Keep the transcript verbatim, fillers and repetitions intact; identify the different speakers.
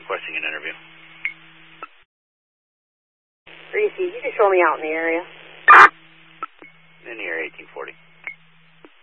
Speaker 1: requesting an interview.
Speaker 2: Reese, you can show me out in the area.
Speaker 1: In the area, eighteen forty.